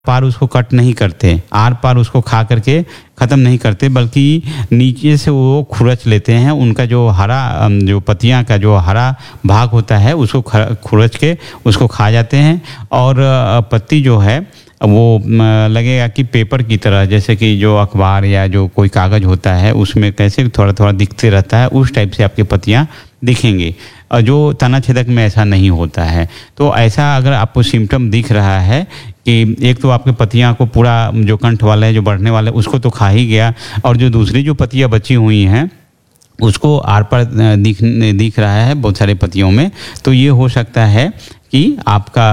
पार उसको कट नहीं करते, आर पार उसको खा करके ख़त्म नहीं करते, बल्कि नीचे से वो खुरच लेते हैं। उनका जो हरा जो पत्तियां का जो हरा भाग होता है उसको खुरच के उसको खा जाते हैं। और पत्ती जो है वो लगेगा कि पेपर की तरह, जैसे कि जो अखबार या जो कोई कागज़ होता है उसमें कैसे थोड़ा थोड़ा दिखते रहता है, उस टाइप से आपकी पत्तियां दिखेंगी। जो तना छेदक में ऐसा नहीं होता है। तो ऐसा अगर आपको सिम्टम दिख रहा है कि एक तो आपके पत्तियां को पूरा जो कंठ वाला है जो बढ़ने वाला है उसको तो खा ही गया, और जो दूसरी जो पत्तियां बची हुई हैं उसको आर पार दिख रहा है बहुत सारे पत्तियों में, तो ये हो सकता है कि आपका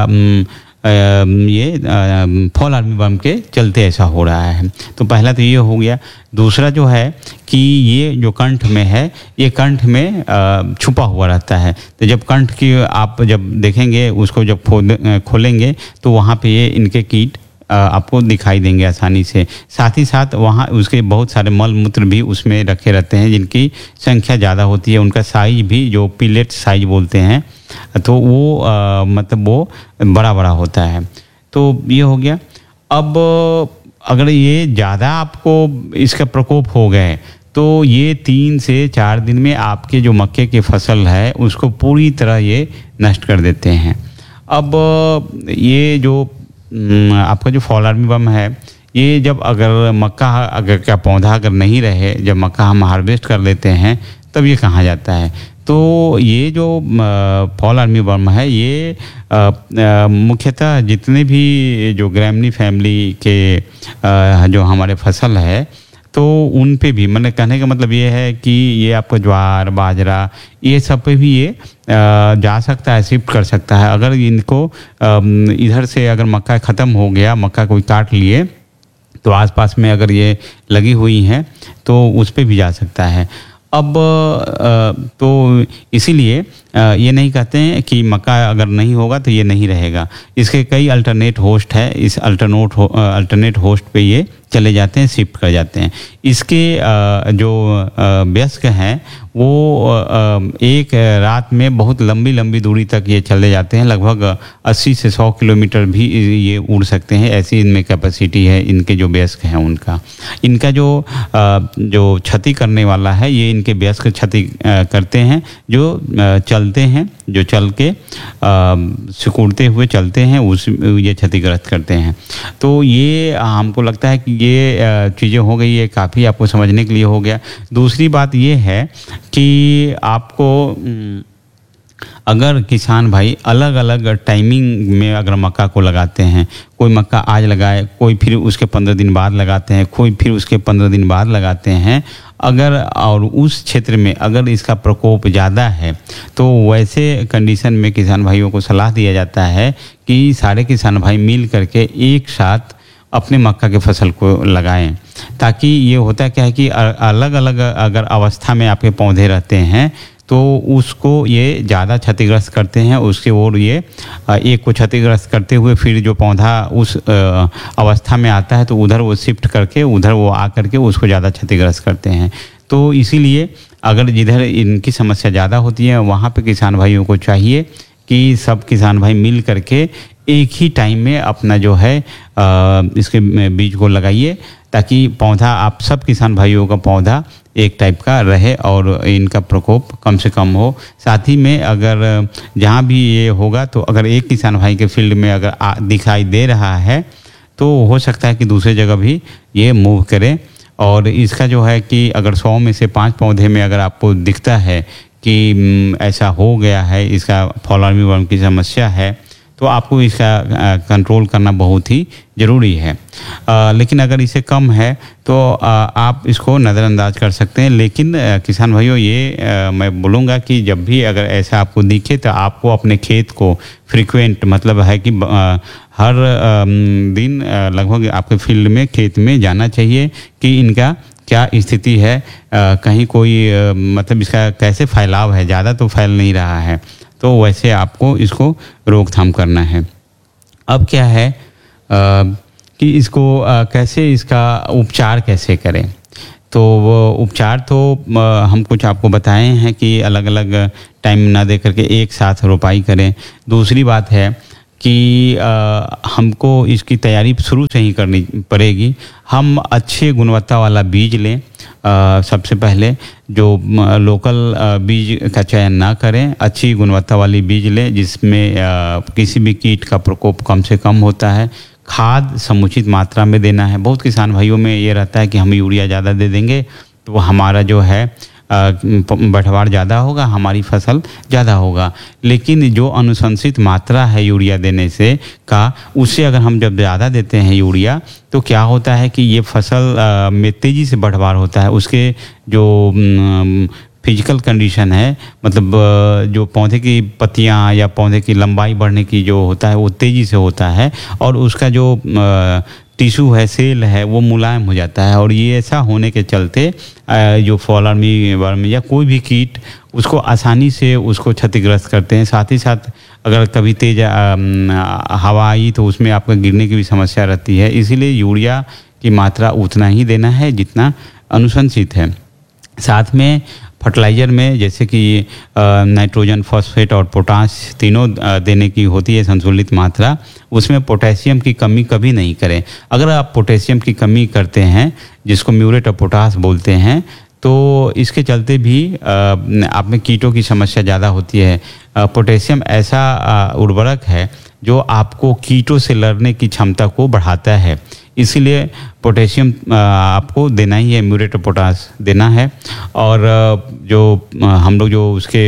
ये फॉल आर्मीवर्म के चलते ऐसा हो रहा है। तो पहला तो ये हो गया। दूसरा जो है कि ये जो कंठ में है, ये कंठ में छुपा हुआ रहता है। तो जब कंठ की आप जब देखेंगे उसको, जब खोलेंगे तो वहाँ पे ये इनके कीट आपको दिखाई देंगे आसानी से। साथ ही साथ वहाँ उसके बहुत सारे मल मूत्र भी उसमें रखे रहते हैं जिनकी संख्या ज़्यादा होती है। उनका साइज भी जो पिलेट साइज बोलते हैं, तो वो मतलब वो बड़ा बड़ा होता है। तो ये हो गया। अब अगर ये ज़्यादा आपको इसका प्रकोप हो गए तो ये 3 से 4 दिन में आपके जो मक्के की फसल है उसको पूरी तरह ये नष्ट कर देते हैं। अब ये जो आपका जो फॉल आर्मीवर्म है, ये जब अगर मक्का अगर का पौधा अगर नहीं रहे, जब मक्का हम हार्वेस्ट कर लेते हैं तब ये कहाँ जाता है। तो ये जो फॉल आर्मीवर्म है ये मुख्यतः जितने भी जो ग्रैमनी फैमिली के जो हमारे फसल है तो उन पे भी, मैंने कहने का मतलब ये है कि ये आपका ज्वार बाजरा ये सब पे भी ये जा सकता है, शिफ्ट कर सकता है। अगर इनको इधर से अगर मक्का ख़त्म हो गया, मक्का कोई काट लिए, तो आसपास में अगर ये लगी हुई हैं तो उस पे भी जा सकता है। अब तो इसीलिए ये नहीं कहते हैं कि मक्का अगर नहीं होगा तो ये नहीं रहेगा। इसके कई अल्टरनेट होस्ट है, इस अल्टरनेट होस्ट पे ये चले जाते हैं, शिफ्ट कर जाते हैं। इसके जो वयस्क हैं वो एक रात में बहुत लंबी लंबी दूरी तक ये चले जाते हैं, लगभग 80 से 100 किलोमीटर भी ये उड़ सकते हैं, ऐसी इनमें कैपेसिटी है इनके जो वयस्क हैं उनका। इनका जो क्षति करने वाला है ये इनके वयस्क क्षति करते हैं, जो चलते हैं, जो चल के सिकुड़ते हुए चलते हैं ये क्षतिग्रस्त करते हैं। तो ये हमको लगता है कि ये चीज़ें हो गई, ये काफ़ी आपको समझने के लिए हो गया। दूसरी बात ये है कि आपको अगर किसान भाई अलग अलग टाइमिंग में अगर मक्का को लगाते हैं, कोई मक्का आज लगाए, कोई फिर उसके 15 दिन बाद लगाते हैं, कोई फिर उसके 15 दिन बाद लगाते हैं, अगर और उस क्षेत्र में अगर इसका प्रकोप ज़्यादा है तो वैसे कंडीशन में किसान भाइयों को सलाह दिया जाता है कि सारे किसान भाई मिल करके एक साथ अपने मक्का के फसल को लगाएं। ताकि ये होता क्या है कि अलग अलग अगर अवस्था में आपके पौधे रहते हैं तो उसको ये ज़्यादा क्षतिग्रस्त करते हैं, उसके ओर ये एक को क्षतिग्रस्त करते हुए फिर जो पौधा उस अवस्था में आता है तो उधर वो शिफ्ट करके उधर वो आ करके उसको ज़्यादा क्षतिग्रस्त करते हैं। तो इसीलिए अगर जिधर इनकी समस्या ज़्यादा होती है वहाँ पे किसान भाइयों को चाहिए कि सब किसान भाई मिल करके एक ही टाइम में अपना जो है इसके बीज को लगाइए, ताकि पौधा आप सब किसान भाइयों का पौधा एक टाइप का रहे और इनका प्रकोप कम से कम हो। साथ ही में अगर जहाँ भी ये होगा तो अगर एक किसान भाई के फील्ड में अगर दिखाई दे रहा है तो हो सकता है कि दूसरे जगह भी ये मूव करे। और इसका जो है कि अगर 100 में से 5 पौधे में अगर आपको दिखता है कि ऐसा हो गया है, इसका फॉल आर्मीवर्म की समस्या है, तो आपको इसका कंट्रोल करना बहुत ही ज़रूरी है। लेकिन अगर इसे कम है तो आप इसको नज़रअंदाज कर सकते हैं। लेकिन किसान भाइयों ये मैं बोलूँगा कि जब भी अगर ऐसा आपको दिखे तो आपको अपने खेत को फ्रीक्वेंट, मतलब है कि हर दिन लगभग आपके फील्ड में खेत में जाना चाहिए कि इनका क्या स्थिति है, कहीं कोई मतलब इसका कैसे फैलाव है, ज़्यादा तो फैल नहीं रहा है, तो वैसे आपको इसको रोकथाम करना है। अब क्या है कि इसको कैसे इसका उपचार कैसे करें, तो वो उपचार तो हम कुछ आपको बताए हैं कि अलग अलग टाइम ना दे करके एक साथ रोपाई करें। दूसरी बात है कि हमको इसकी तैयारी शुरू से ही करनी पड़ेगी। हम अच्छे गुणवत्ता वाला बीज लें। सबसे पहले जो लोकल बीज का चयन ना करें, अच्छी गुणवत्ता वाली बीज लें जिसमें किसी भी कीट का प्रकोप कम से कम होता है। खाद समुचित मात्रा में देना है। बहुत किसान भाइयों में ये रहता है कि हम यूरिया ज़्यादा दे देंगे तो हमारा जो है बढ़वार ज़्यादा होगा, हमारी फसल ज़्यादा होगा। लेकिन जो अनुशंसित मात्रा है यूरिया देने से का, उससे अगर हम जब ज़्यादा देते हैं यूरिया तो क्या होता है कि ये फसल में तेज़ी से बढ़वार होता है। उसके जो फिजिकल कंडीशन है, मतलब जो पौधे की पत्तियां या पौधे की लंबाई बढ़ने की जो होता है वो तेज़ी से होता है और उसका जो टिश्यू है, सेल है, वो मुलायम हो जाता है। और ये ऐसा होने के चलते जो फॉल आर्मी वर्म या कोई भी कीट उसको आसानी से उसको क्षतिग्रस्त करते हैं। साथ ही साथ अगर कभी तेज हवा आई तो उसमें आपका गिरने की भी समस्या रहती है। इसीलिए यूरिया की मात्रा उतना ही देना है जितना अनुशंसित है। साथ में फर्टिलाइज़र में जैसे कि नाइट्रोजन, फॉस्फेट और पोटाश तीनों देने की होती है संतुलित मात्रा। उसमें पोटेशियम की कमी कभी नहीं करें। अगर आप पोटेशियम की कमी करते हैं, जिसको म्यूरेट ऑफ पोटाश बोलते हैं, तो इसके चलते भी आप में कीटों की समस्या ज़्यादा होती है। पोटेशियम ऐसा उर्वरक है जो आपको कीटों से लड़ने की क्षमता को बढ़ाता है। इसीलिए पोटेशियम आपको देना ही है, म्यूरेट ऑफ पोटाश देना है। और जो हम लोग जो उसके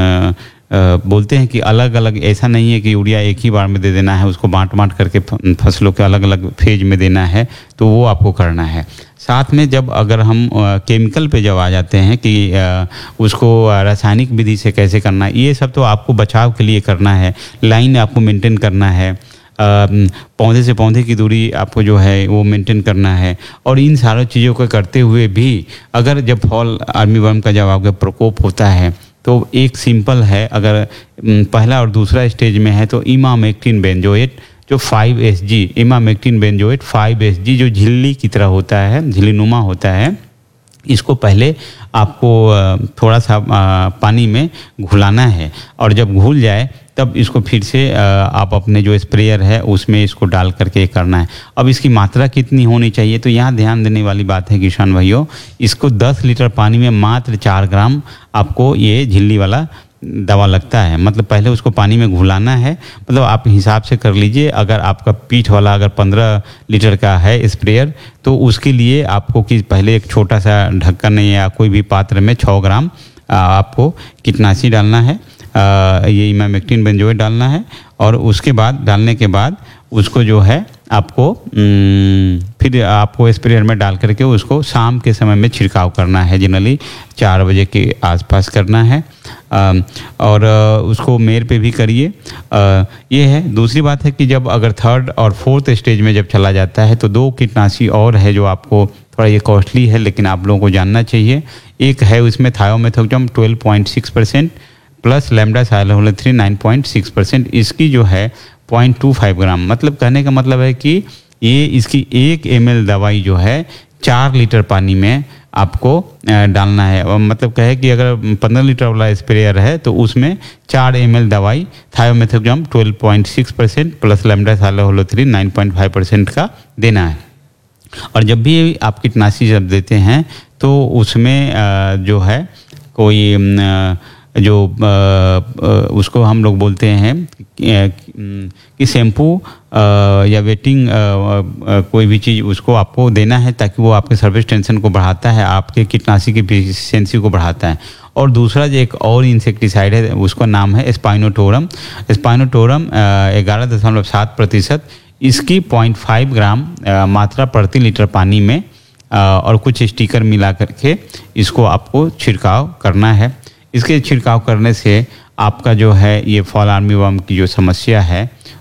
बोलते हैं कि अलग अलग, ऐसा नहीं है कि यूरिया एक ही बार में दे देना है, उसको बांट करके फसलों के अलग अलग फेज में देना है, तो वो आपको करना है। साथ में जब अगर हम केमिकल पे जब आ जाते हैं कि उसको रासायनिक विधि से कैसे करना है, ये सब तो आपको बचाव के लिए करना है। लाइन आपको मेंटेन करना है, पौधे से पौधे की दूरी आपको जो है वो मेंटेन करना है। और इन सारी चीज़ों को करते हुए भी अगर जब फॉल आर्मी वर्म का जब आपका प्रकोप होता है तो एक सिंपल है, अगर पहला और दूसरा स्टेज में है तो इमामेक्टिन बेंजोएट जो 5SG, इमामेक्टिन बेंजोएट 5SG जो झिल्ली की तरह होता है, झिल्लीनुमा होता है, इसको पहले आपको थोड़ा सा पानी में घुलाना है। और जब घुल जाए तब इसको फिर से आप अपने जो स्प्रेयर है उसमें इसको डाल करके करना है। अब इसकी मात्रा कितनी होनी चाहिए, तो यहाँ ध्यान देने वाली बात है किसान भाइयों, इसको 10 लीटर पानी में मात्र 4 ग्राम आपको ये झिल्ली वाला दवा लगता है। मतलब पहले उसको पानी में घुलाना है, मतलब आप हिसाब से कर लीजिए। अगर आपका पीठ वाला अगर 15 लीटर का है स्प्रेयर, तो उसके लिए आपको कि पहले एक छोटा सा ढक्कन या कोई भी पात्र में 6 ग्राम आपको कीटनाशी डालना है, ये इमामेक्टिन बेंजोएट डालना है। और उसके बाद डालने के बाद उसको जो है आपको फिर आपको स्प्रेयर में डाल करके उसको शाम के समय में छिड़काव करना है। जनरली 4 बजे के आसपास करना है। और उसको मेर पे भी करिए। ये है। दूसरी बात है कि जब अगर 3rd और 4th स्टेज में जब चला जाता है तो 2 कीटनाशी और है जो आपको थोड़ा ये कॉस्टली है लेकिन आप लोगों को जानना चाहिए। एक है उसमें थायोमेथोक्सम 12.6% प्लस लैम्डासाइलोहोलेथ्रिन 9.6%। इसकी जो है 0.25 ग्राम, मतलब कहने का मतलब है कि ये इसकी 1 ml दवाई जो है 4 लीटर पानी में आपको डालना है। और मतलब कहे कि अगर 15 लीटर वाला स्प्रेयर है तो उसमें 4 ml दवाई थायोमेथोक्सम 12.6% प्लस लैम्डासाइलोहोलेथ्रिन 9.5% का देना है। और जब भी आप कीटनाशी जब देते हैं तो उसमें जो है कोई जो उसको हम लोग बोलते हैं कि शैम्पू या वेटिंग कोई भी चीज़ उसको आपको देना है ताकि वो आपके सर्विस टेंशन को बढ़ाता है, आपके कीटनाशी की एफिशिएंसी को बढ़ाता है। और दूसरा जो एक और इंसेक्टिसाइड है उसका नाम है स्पाइनोटोरम। स्पाइनोटोरम 11.7%, इसकी 0.5 ग्राम मात्रा प्रति लीटर पानी में और कुछ स्टिकर मिला करके इसको आपको छिड़काव करना है। इसके छिड़काव करने से आपका जो है ये फॉल आर्मी वर्म की जो समस्या है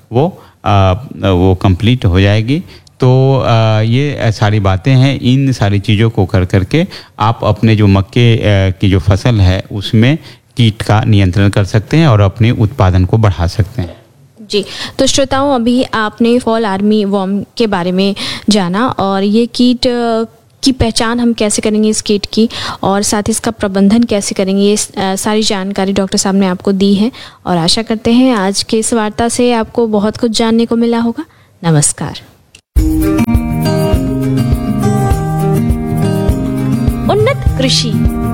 वो कंप्लीट हो जाएगी। तो ये सारी बातें हैं। इन सारी चीज़ों को कर करके आप अपने जो मक्के की जो फसल है उसमें कीट का नियंत्रण कर सकते हैं और अपने उत्पादन को बढ़ा सकते हैं। जी, तो श्रोताओं, अभी आपने फॉल आर्मी वर्म के बारे में जाना और ये कीट की पहचान हम कैसे करेंगे इस कीट की, और साथ ही इसका प्रबंधन कैसे करेंगे, ये सारी जानकारी डॉक्टर साहब ने आपको दी है। और आशा करते हैं आज के इस वार्ता से आपको बहुत कुछ जानने को मिला होगा। नमस्कार। उन्नत कृषि